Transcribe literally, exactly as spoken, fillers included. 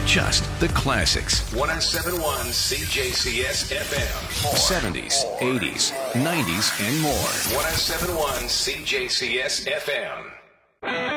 just the classics. one oh seven point one C J C S F M. seventies, eighties, nineties, and more. one oh seven point one C J C S F M.